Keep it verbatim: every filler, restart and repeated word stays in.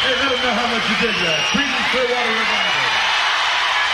Hey, let them know how much you did that.